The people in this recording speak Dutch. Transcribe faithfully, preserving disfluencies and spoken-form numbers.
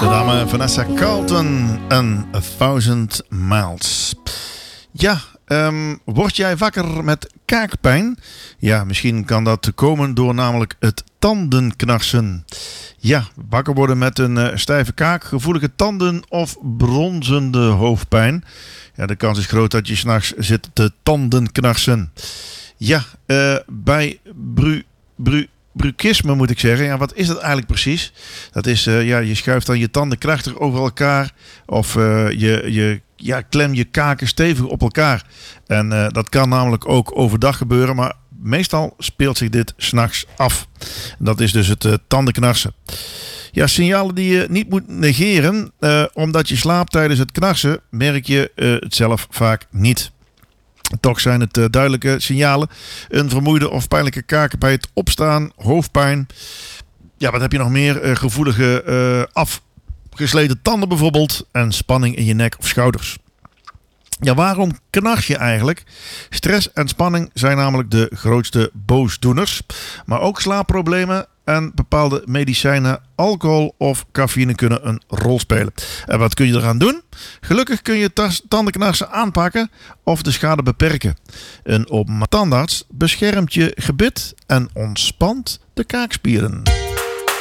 De dame Vanessa Carlton en A Thousand Miles. Ja, um, word jij wakker met kaakpijn? Ja, misschien kan dat komen door namelijk het tandenknarsen. Ja, wakker worden met een uh, stijve kaak, gevoelige tanden of bronzende hoofdpijn. Ja, de kans is groot dat je 's nachts zit te tandenknarsen. Ja, uh, bij bru... bru Bruxisme moet ik zeggen. Ja, wat is dat eigenlijk precies? Dat is, uh, ja, je schuift dan je tanden krachtig over elkaar. Of uh, je, je ja, klem je kaken stevig op elkaar. En uh, dat kan namelijk ook overdag gebeuren. Maar meestal speelt zich dit 's nachts af. Dat is dus het uh, tandenknarsen. Ja, signalen die je niet moet negeren. Uh, omdat je slaapt tijdens het knarsen, merk je uh, het zelf vaak niet. Toch zijn het uh, duidelijke signalen. Een vermoeide of pijnlijke kaak bij het opstaan, hoofdpijn. Ja, wat heb je nog meer? Uh, gevoelige uh, afgesleten tanden bijvoorbeeld. En spanning in je nek of schouders. Ja, waarom knars je eigenlijk? Stress en spanning zijn namelijk de grootste boosdoeners. Maar ook slaapproblemen en bepaalde medicijnen, alcohol of cafeïne kunnen een rol spelen. En wat kun je eraan doen? Gelukkig kun je tas- tandenknarsen aanpakken of de schade beperken. Een op tandarts beschermt je gebit en ontspant de kaakspieren.